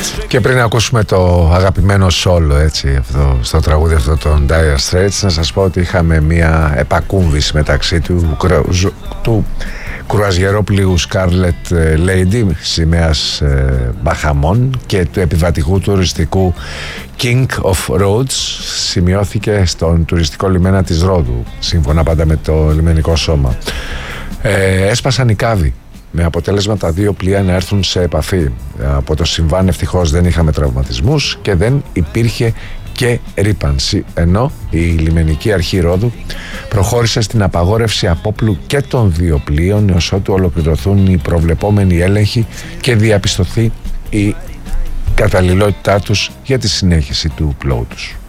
Και πριν ακούσουμε το αγαπημένο solo, έτσι, αυτό, στο τραγούδι αυτό των Dire Straits, να σας πω ότι είχαμε μια επακούμβηση μεταξύ του κρουαζιερόπλοιου Scarlet Lady, σημαίας Μπαχαμών, και του επιβατικού τουριστικού King of Rhodes. Σημειώθηκε στον τουριστικό λιμένα της Ρόδου, σύμφωνα πάντα με το λιμενικό σώμα. Έσπασαν οι κάβοι, με αποτέλεσμα τα δύο πλοία να έρθουν σε επαφή. Από το συμβάν ευτυχώς δεν είχαμε τραυματισμούς και δεν υπήρχε και ρύπανση, ενώ η λιμενική αρχή Ρόδου προχώρησε στην απαγόρευση απόπλου και των δύο πλοίων έως ότου ολοκληρωθούν οι προβλεπόμενοι έλεγχοι και διαπιστωθεί η καταλληλότητά τους για τη συνέχιση του πλόου τους.